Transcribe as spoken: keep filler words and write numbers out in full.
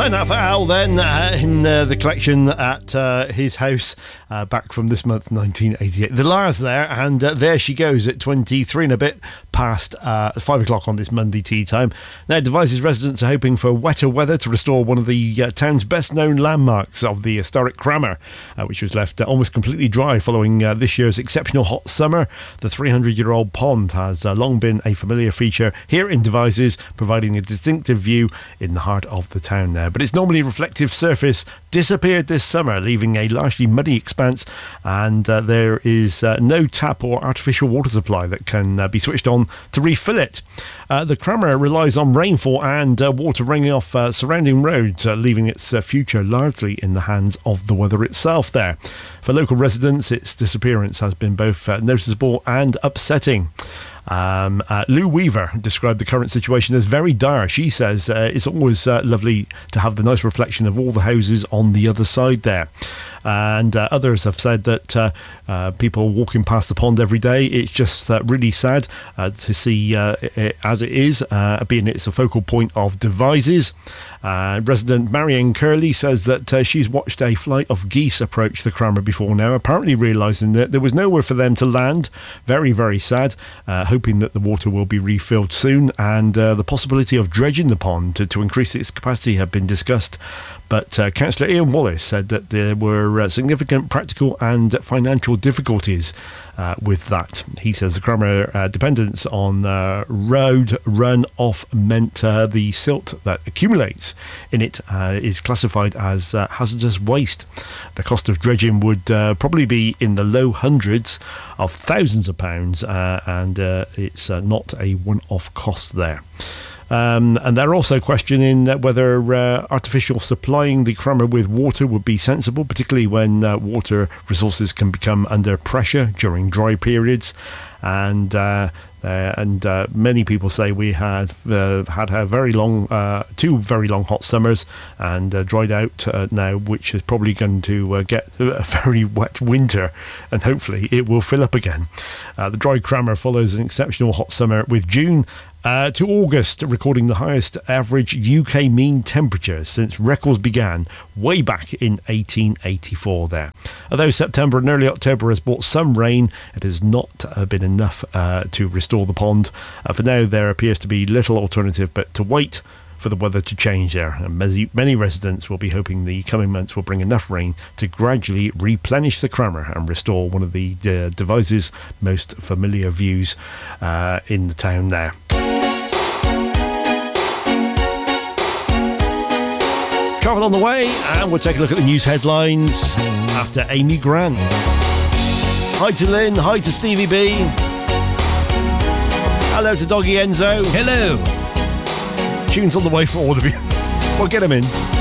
Find that for Al then uh, in uh, the collection at uh, his house uh, back from this month, nineteen eighty-eight. The Lars there, and uh, there she goes at twenty-three and a bit past uh, five o'clock on this Monday tea time. Now, Devizes residents are hoping for wetter weather to restore one of the uh, town's best known landmarks of the historic Crammer, uh, which was left uh, almost completely dry following uh, this year's exceptional hot summer. The three hundred year old pond has uh, long been a familiar feature here in Devizes, providing a distinctive view in the heart of the town there. But its normally reflective surface disappeared this summer, leaving a largely muddy expanse, and uh, there is uh, no tap or artificial water supply that can uh, be switched on to refill it. Uh, the Crammer relies on rainfall and uh, water raining off uh, surrounding roads, uh, leaving its uh, future largely in the hands of the weather itself there. For local residents, its disappearance has been both uh, noticeable and upsetting. Um, uh, Lou Weaver described the current situation as very dire. She says uh, it's always uh, lovely to have the nice reflection of all the houses on the other side there. And uh, others have said that uh, uh, people walking past the pond every day, it's just uh, really sad uh, to see uh, it as it is, uh, being it's a focal point of Devizes. Uh, resident Marianne Curley says that uh, she's watched a flight of geese approach the Crammer before now, apparently realising that there was nowhere for them to land. Very, very sad. Uh, hoping that the water will be refilled soon, and uh, the possibility of dredging the pond to, to increase its capacity have been discussed. But uh, Councillor Ian Wallace said that there were uh, significant practical and financial difficulties uh, with that. He says the Crammer uh, dependence on uh, road run-off meant uh, the silt that accumulates in it uh, is classified as uh, hazardous waste. The cost of dredging would uh, probably be in the low hundreds of thousands of pounds, uh, and uh, it's uh, not a one-off cost there. Um, and they're also questioning whether uh, artificial supplying the Crammer with water would be sensible, particularly when uh, water resources can become under pressure during dry periods. And uh, uh, and uh, many people say we had uh, had a very long, uh, two very long hot summers, and uh, dried out uh, now, which is probably going to uh, get a very wet winter, and hopefully it will fill up again. Uh, the dry Crammer follows an exceptional hot summer, with June Uh, to August recording the highest average U K mean temperature since records began way back in eighteen eighty-four there. Although September and early October has brought some rain, it has not uh, been enough uh, to restore the pond. Uh, for now, there appears to be little alternative but to wait for the weather to change there, and many residents will be hoping the coming months will bring enough rain to gradually replenish the Crammer and restore one of the uh, Devizes' most familiar views uh, in the town there. Travel on the way, and we'll take a look at the news headlines after Amy Grant. Hi to Lynn, hi to Stevie B. Hello to Doggy Enzo. Hello. Tunes on the way for all of you. Well, get them in.